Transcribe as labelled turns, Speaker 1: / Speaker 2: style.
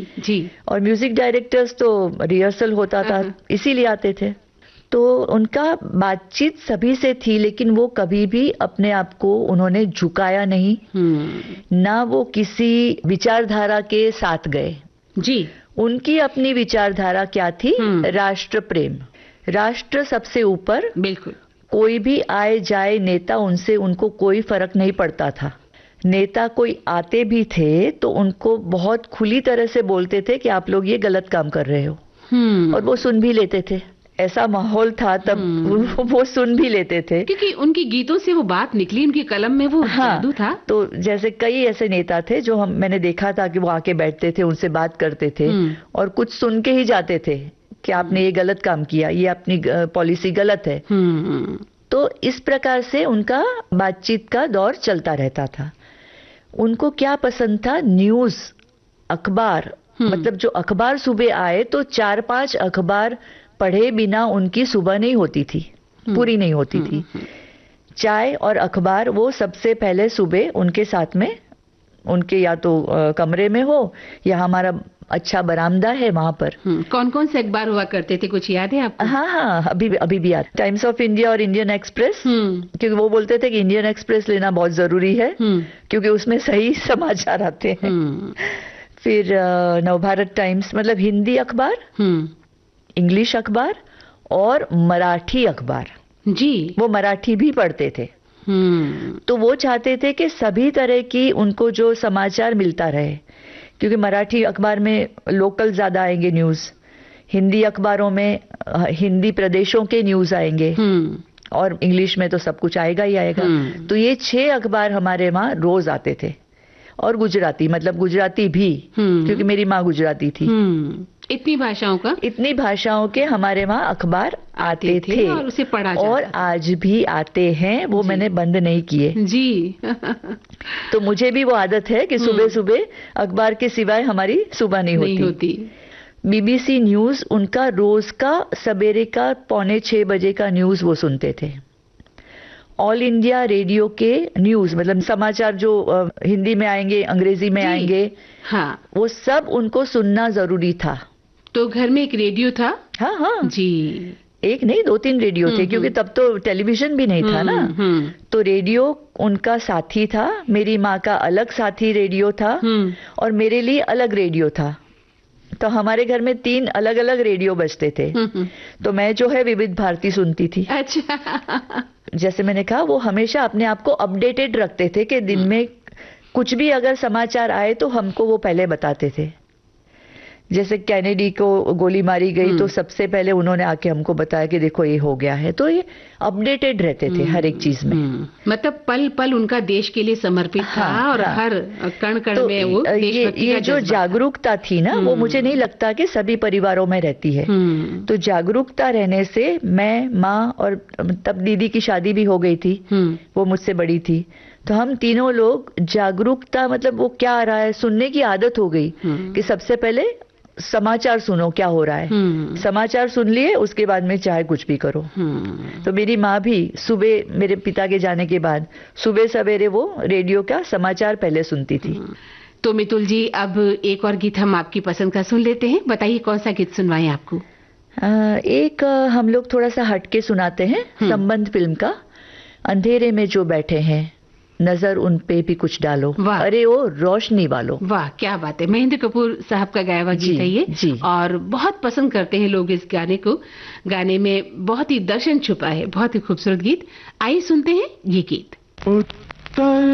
Speaker 1: जी।
Speaker 2: और music directors तो rehearsal होता था, इसीलिए आते थे। तो उनका बातचीत सभी से थी, लेकिन वो कभी भी अपने आप को उन्होंने झुकाया नहीं, ना वो किसी विचारधारा के साथ गए।
Speaker 1: जी।
Speaker 2: उनकी अपनी विचारधारा क्या थी? राष्ट्र प्रेम, राष्ट्र सबसे ऊपर।
Speaker 1: बिल्कुल।
Speaker 2: कोई भी आए जाए नेता, उनसे उनको कोई फर्क नहीं पड़ता था। नेता कोई आते भी थे तो उनको बहुत खुली तरह से बोलते थे कि आप लोग ये गलत काम कर रहे हो, और वो सुन भी लेते थे। ऐसा माहौल था तब, वो सुन भी लेते थे,
Speaker 1: क्योंकि उनकी गीतों से वो बात निकली, उनकी कलम में वो जादू था।
Speaker 2: तो जैसे कई ऐसे नेता थे जो मैंने देखा था कि वो आके बैठते थे, उनसे बात करते थे और कुछ सुन के ही जाते थे कि आपने ये गलत काम किया, ये अपनी पॉलिसी गलत है। तो इस प्रकार से उनका बातचीत का दौर चलता रहता था। उनको क्या पसंद था? न्यूज, अखबार। मतलब जो अखबार सुबह आए तो 4-5 अखबार पढ़े बिना उनकी सुबह नहीं होती थी, पूरी नहीं होती थी। चाय और अखबार वो सबसे पहले सुबह उनके साथ में, उनके या तो कमरे में हो या हमारा अच्छा बरामदा है वहां पर।
Speaker 1: कौन कौन से अखबार हुआ करते थे, कुछ याद है आपको?
Speaker 2: हाँ, अभी भी याद। टाइम्स ऑफ इंडिया और इंडियन एक्सप्रेस, क्योंकि वो बोलते थे कि इंडियन एक्सप्रेस लेना बहुत जरूरी है, क्योंकि उसमें सही समाचार आते हैं। फिर नवभारत टाइम्स, मतलब हिंदी अखबार, इंग्लिश अखबार और मराठी अखबार।
Speaker 1: जी।
Speaker 2: वो मराठी भी पढ़ते थे। तो वो चाहते थे कि सभी तरह की उनको जो समाचार मिलता रहे, क्योंकि मराठी अखबार में लोकल ज्यादा आएंगे न्यूज, हिंदी अखबारों में हिंदी प्रदेशों के न्यूज आएंगे, और इंग्लिश में तो सब कुछ आएगा ही आएगा। तो ये 6 अखबार हमारे वहां रोज आते थे। और गुजराती, मतलब गुजराती भी, क्योंकि मेरी माँ गुजराती थी।
Speaker 1: इतनी भाषाओं
Speaker 2: के हमारे वहाँ अखबार आते थे
Speaker 1: और उसे पढ़ा जाता
Speaker 2: और आज भी आते हैं, वो मैंने बंद नहीं किए
Speaker 1: जी।
Speaker 2: तो मुझे भी वो आदत है कि सुबह सुबह अखबार के सिवाय हमारी सुबह नहीं होती। बीबीसी न्यूज, उनका रोज का सवेरे का 5:45 बजे का न्यूज वो सुनते थे। ऑल इंडिया रेडियो के न्यूज, मतलब समाचार जो हिंदी में आएंगे, अंग्रेजी में आएंगे,
Speaker 1: हाँ,
Speaker 2: वो सब उनको सुनना जरूरी था।
Speaker 1: तो घर में एक रेडियो था?
Speaker 2: हाँ
Speaker 1: जी।
Speaker 2: एक नहीं, 2-3 रेडियो थे, क्योंकि तब तो टेलीविजन भी नहीं था ना। तो रेडियो उनका साथी था। मेरी माँ का अलग साथी रेडियो था और मेरे लिए अलग रेडियो था। तो हमारे घर में 3 अलग अलग रेडियो बजते थे। तो मैं जो है विविध भारती सुनती थी।
Speaker 1: अच्छा।
Speaker 2: जैसे मैंने कहा, वो हमेशा अपने आप को अपडेटेड रखते थे कि दिन में कुछ भी अगर समाचार आए तो हमको वो पहले बताते थे। जैसे कैनेडी को गोली मारी गई तो सबसे पहले उन्होंने आके हमको बताया कि देखो ये हो गया है। तो ये अपडेटेड रहते थे हर एक चीज में।
Speaker 1: मतलब पल पल उनका देश के लिए समर्पित था और हर कण कण में वो देशभक्ति का
Speaker 2: जो जागरूकता थी ना, वो मुझे नहीं लगता कि सभी परिवारों में रहती है। तो जागरूकता रहने से मैं, माँ और तब दीदी की शादी भी हो गई थी, वो मुझसे बड़ी थी, तो हम तीनों लोग जागरूकता, मतलब वो क्या आ रहा है सुनने की आदत हो गई कि सबसे पहले समाचार सुनो क्या हो रहा है। समाचार सुन लिए, उसके बाद में चाहे कुछ भी करो। तो मेरी माँ भी सुबह, मेरे पिता के जाने के बाद सुबह सवेरे वो रेडियो का समाचार पहले सुनती थी।
Speaker 1: तो मितुल जी, अब एक और गीत हम आपकी पसंद का सुन लेते हैं। बताइए कौन सा गीत सुनवाएं आपको?
Speaker 2: एक हम लोग थोड़ा सा हटके सुनाते हैं, संबंध फिल्म का, अंधेरे में जो बैठे हैं नजर उन पे भी कुछ डालो, अरे ओ रोशनी वालों।
Speaker 1: वाह, क्या बात है। महेंद्र कपूर साहब का गाया हुआ गीत है ये, और बहुत पसंद करते हैं लोग इस गाने को। गाने में बहुत ही दर्शन छुपा है, बहुत ही खूबसूरत गीत। आइए सुनते हैं ये गीत।